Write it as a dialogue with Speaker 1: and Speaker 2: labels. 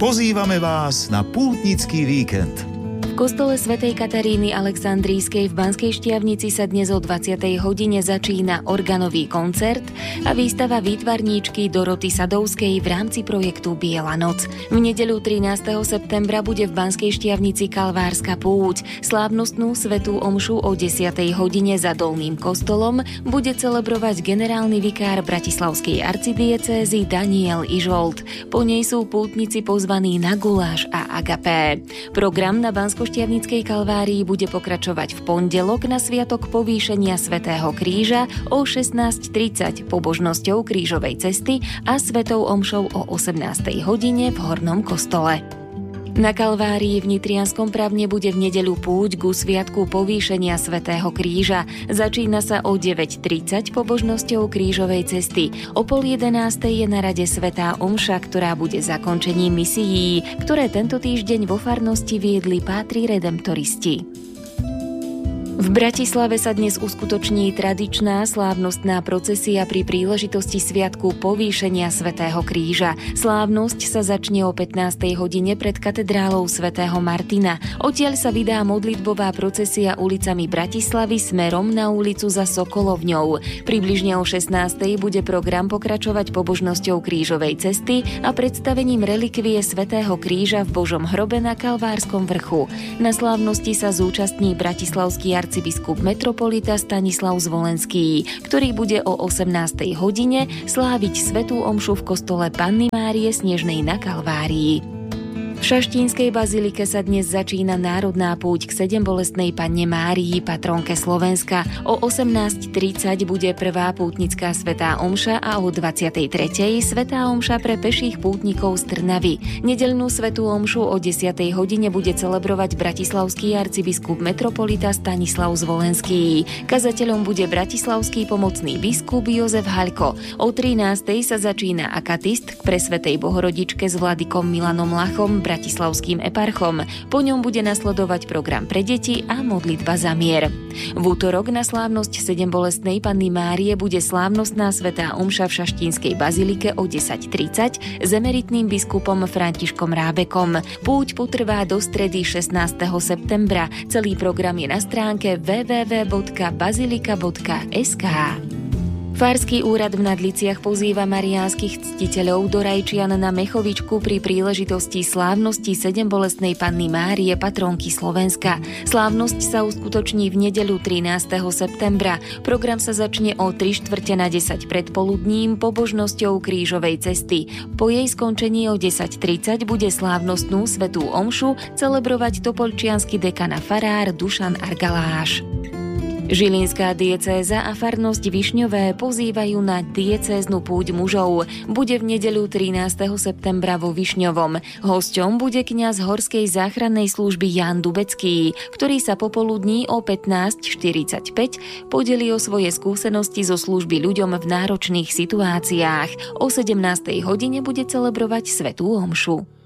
Speaker 1: Pozývame vás na pútnický víkend.
Speaker 2: V kostole svätej Kataríny Alexandrijskej v Banskej Štiavnici sa dnes o 20. hodine začína organový koncert a výstava výtvarníčky Doroty Sadovskej v rámci projektu Biela noc. V nedeľu 13. septembra bude v Banskej Štiavnici Kalvárska púť. Slávnostnú svätú omšu o 10. hodine za Dolným kostolom bude celebrovať generálny vikár bratislavskej arcidiecézy Daniel Ižolt. Po nej sú pútnici pozvaní na guláš a agapé. Program na Banskoštiavnickej kalvárii bude pokračovať v pondelok na sviatok povýšenia Svätého kríža o 16:30 pobožnosťou krížovej cesty a svätou omšou o 18. hodine v Hornom kostole. Na Kalvárii v Nitrianskom Pravne bude v nedeľu púť ku sviatku povýšenia Svätého kríža. Začína sa o 9:30 pobožnosťou krížovej cesty. O 10:30 je na rade svätá omša, ktorá bude zakončením misií, ktoré tento týždeň vo farnosti viedli pátri redemptoristi. V Bratislave sa dnes uskutoční tradičná slávnostná procesia pri príležitosti sviatku povýšenia Svätého kríža. Slávnosť sa začne o 15. hodine pred katedrálou svätého Martina. Odtiaľ sa vydá modlitbová procesia ulicami Bratislavy smerom na ulicu za Sokolovňou. Približne o 16. bude program pokračovať pobožnosťou krížovej cesty a predstavením relikvie Svätého kríža v Božom hrobe na Kalvárskom vrchu. Na slávnosti sa zúčastní bratislavský arcibiskup metropolita Stanislav Zvolenský, ktorý bude o 18. hodine sláviť svätú omšu v kostole Panny Márie Snežnej na Kalvárii. V Šaštínskej bazilike sa dnes začína národná púť k Sedembolestnej Panne Márii, patronke Slovenska. O 18:30 bude prvá pútnická svätá omša a o 23:00 svätá omša pre peších pútnikov z Trnavy. Nedeľnú svätú omšu o 10. hodine bude celebrovať bratislavský arcibiskup metropolita Stanislav Zvolenský. Kazateľom bude bratislavský pomocný biskup Jozef Haľko. O 13:00 sa začína akatist k presvätej Bohorodičke s vladykom Milanom Lachom, bratislavským eparchom. Po ňom bude nasledovať program pre deti a modlitba za mier. V útorok na slávnosť Sedembolestnej Panny Márie bude slávnostná svätá omša v Šaštínskej bazilike o 10:30 s emeritným biskupom Františkom Rábekom. Púť potrvá do stredy 16. septembra. Celý program je na stránke www.bazilika.sk. Farský úrad v Nadliciach pozýva mariánskych ctiteľov do Rajčian na Mechovičku pri príležitosti slávnosti Sedembolestnej Panny Márie, patronky Slovenska. Slávnosť sa uskutoční v nedeľu 13. septembra. Program sa začne o 9:45 predpoludním pobožnosťou krížovej cesty. Po jej skončení o 10:30 bude slávnostnú svätú omšu celebrovať topoľčiansky dekan a farár Dušan Argaláš. Žilinská diecéza a farnosť Višňové pozývajú na diecéznu púť mužov. Bude v nedeľu 13. septembra vo Višňovom. Hosťom bude kňaz Horskej záchrannej služby Ján Dubecký, ktorý sa popoludní o 15:45 podelí o svoje skúsenosti zo služby ľuďom v náročných situáciách. O 17. hodine bude celebrovať svätú omšu.